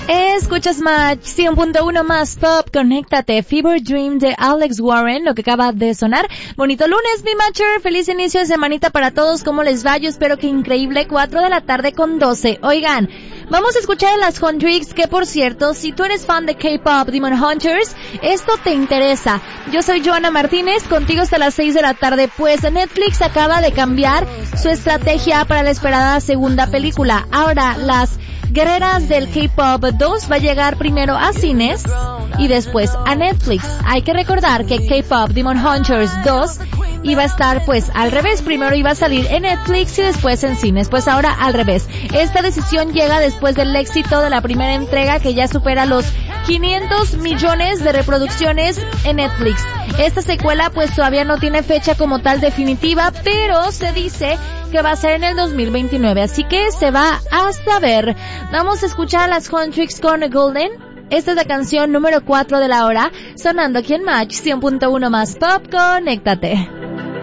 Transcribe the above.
Escuchas Match 100.1 más Pop, conéctate, Fever Dream de Alex Warren, lo que acaba de sonar. Bonito lunes, mi Matcher, feliz inicio de semanita para todos, ¿cómo les va? Yo espero que increíble, 4 de la tarde con 12. Oigan, vamos a escuchar a las Huntrix, que por cierto, si tú eres fan de K-Pop Demon Hunters, esto te interesa. Yo soy Joana Martínez, contigo hasta las 6 de la tarde, pues Netflix acaba de cambiar su estrategia para la esperada segunda película. Ahora, las Guerreras del K-Pop 2 va a llegar primero a cines y después a Netflix. Hay que recordar que K-Pop Demon Hunters 2 iba a estar pues al revés. Primero iba a salir en Netflix y después en cines. Pues ahora al revés. Esta decisión llega después del éxito de la primera entrega, que ya supera los 500 millones de reproducciones en Netflix. Esta secuela pues todavía no tiene fecha como tal definitiva, pero se dice que va a ser en el 2029, así que se va a saber. Vamos a escuchar a las Huntrix con Golden. Esta es la canción número 4 de la hora, sonando aquí en Match 100.1 más Pop, conéctate.